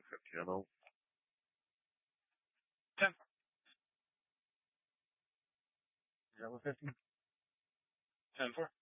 50, you know? 10. Is that what 50? 10-4.